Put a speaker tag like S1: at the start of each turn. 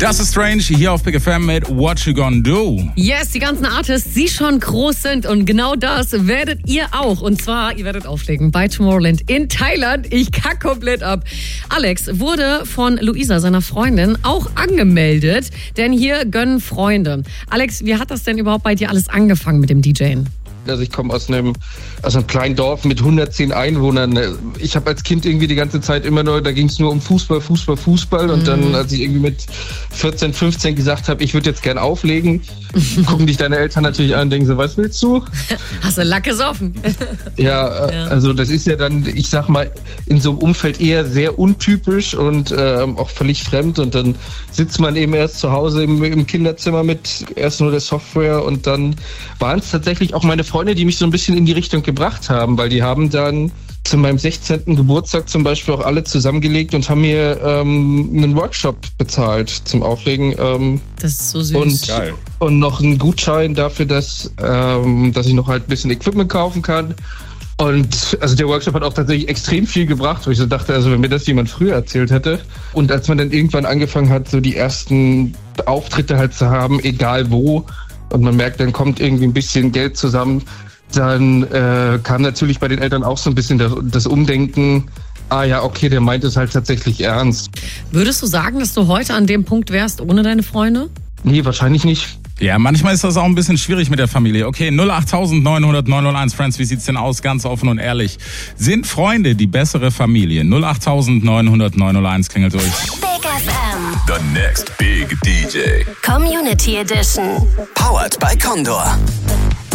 S1: Das ist Strange hier auf Big FM mit What You Gonna Do.
S2: Yes, die ganzen Artists, die schon groß sind und genau das werdet ihr auch. Und zwar, ihr werdet auflegen bei Tomorrowland in Thailand. Ich kack komplett ab. Alex wurde von Luisa, seiner Freundin, auch angemeldet, denn hier gönnen Freunde. Alex, wie hat das denn überhaupt bei dir alles angefangen mit dem DJen?
S3: Also ich komme aus einem kleinen Dorf mit 110 Einwohnern. Ich habe als Kind irgendwie die ganze Zeit immer nur, da ging es nur um Fußball. Und dann, als ich irgendwie mit 14, 15 gesagt habe, ich würde jetzt gern auflegen, gucken dich deine Eltern natürlich an und denken so, was willst du?
S2: Hast du Lack gesoffen?
S3: Ja, also das ist ja dann, ich sag mal, in so einem Umfeld eher sehr untypisch und auch völlig fremd. Und dann sitzt man eben erst zu Hause im Kinderzimmer mit erst nur der Software und dann waren es tatsächlich auch meine Freunde, die mich so ein bisschen in die Richtung gebracht haben, weil die haben dann zu meinem 16. Geburtstag zum Beispiel auch alle zusammengelegt und haben mir einen Workshop bezahlt zum Auflegen.
S2: Das ist so süß.
S3: Und noch einen Gutschein dafür, dass ich noch halt ein bisschen Equipment kaufen kann. Und also der Workshop hat auch tatsächlich extrem viel gebracht, wo ich so dachte, also wenn mir das jemand früher erzählt hätte. Und als man dann irgendwann angefangen hat, so die ersten Auftritte halt zu haben, egal wo, und man merkt, dann kommt irgendwie ein bisschen Geld zusammen, dann kam natürlich bei den Eltern auch so ein bisschen das Umdenken, ja, okay, der meint es halt tatsächlich ernst.
S2: Würdest du sagen, dass du heute an dem Punkt wärst ohne deine Freunde?
S3: Nee, wahrscheinlich nicht.
S1: Ja, manchmal ist das auch ein bisschen schwierig mit der Familie. Okay, 08900 901 Friends, wie sieht's denn aus? Ganz offen und ehrlich. Sind Freunde die bessere Familie? 08900 901 klingelt durch.
S4: Big FM.
S5: The next big DJ.
S4: Community Edition.
S5: Powered by Condor.